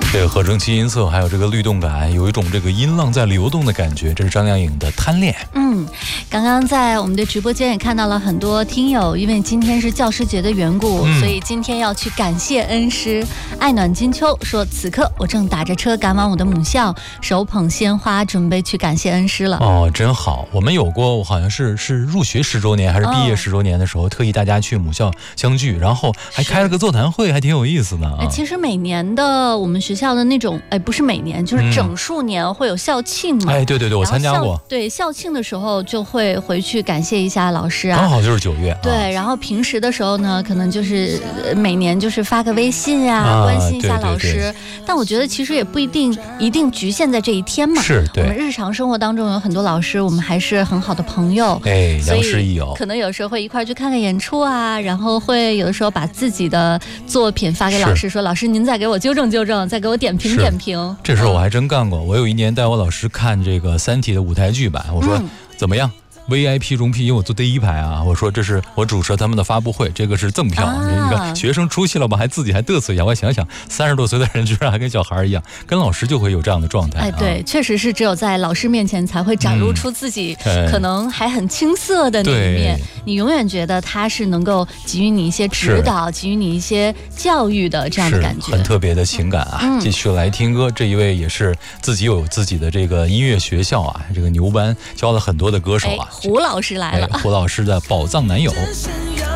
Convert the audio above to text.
这个合成器音色，还有这个律动感，有一种这个音浪在流动的感觉。这是张靓颖的《贪恋》。 刚刚在我们的直播间也看到了很多听友，因为今天是教师节的缘故，所以今天要去感谢恩师。爱暖金秋说，此刻我正打着车赶往我的母校，手捧鲜花，准备去感谢恩师了。 哦，真好。我们有过，好像是入学10周年还是毕业10周年的时候，特意大家去母校相聚，然后还开了个座谈会，还挺有意思的啊。 其实每年的我们学校的那种，不是每年，就是整数年会有校庆嘛。 对，我参加过。 对，校庆的时候就会回去感谢一下老师啊。 刚好就是9月。 对，然后平时的时候呢，可能就是每年就是发个微信啊，关心一下老师。 对， 但我觉得其实也不一定局限在这一天嘛。 是，对。 我们日常生活当中有很多老师，我们还是很好的朋友。 良师益友。 可能有时候会一块去看看演出啊，然后会有的时候把自己的作品发给老师，说老师您再给我纠正纠正，再给我点评点评。 这事我还真干过。我有一年带我老师看这个《三体》的舞台剧版，我说怎么样？VIP 荣批，因为我坐第一排啊，我说这是我主持他们的发布会，这个是赠票，这个学生出席了吧，还自己还嘚瑟一下。我想想，30多岁的人居然还跟小孩一样，跟老师就会有这样的状态。 对，确实是只有在老师面前才会展露出自己可能还很青涩的那一面。你永远觉得他是能够给予你一些指导，给予你一些教育的这样的感觉， 很特别的情感啊。继续来听歌，这一位也是自己有自己的这个音乐学校啊，这个牛班教了很多的歌手啊。 胡老师来了， 胡老师的宝藏男友。